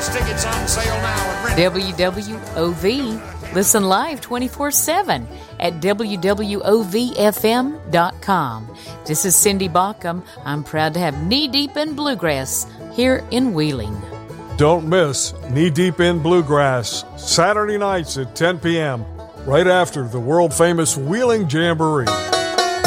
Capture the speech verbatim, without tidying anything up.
Advance tickets on sale now at W W O V. Listen live twenty-four seven at W W O V F M dot com. This is Cindy Baucom. I'm proud to have Knee Deep in Bluegrass here in Wheeling. Don't miss Knee Deep in Bluegrass, Saturday nights at ten p.m., right after the world-famous Wheeling Jamboree.